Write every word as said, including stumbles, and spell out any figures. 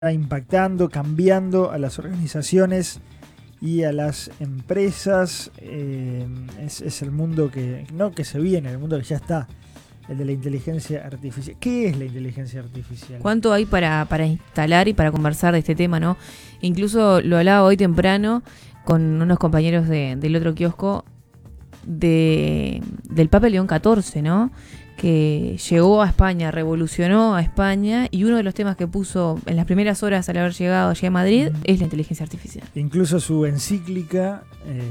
impactando, cambiando a las organizaciones y a las empresas. Eh, es, es el mundo que no que se viene, el mundo que ya está, el de la inteligencia artificial. ¿Qué es la inteligencia artificial? ¿Cuánto hay para, para instalar y para conversar de este tema, no? Incluso lo hablaba hoy temprano con unos compañeros de, del otro kiosco de, del Papa León catorce, ¿no? Que llegó a España, revolucionó a España, y uno de los temas que puso en las primeras horas al haber llegado allí a Madrid mm. es la inteligencia artificial. Incluso su encíclica... Eh,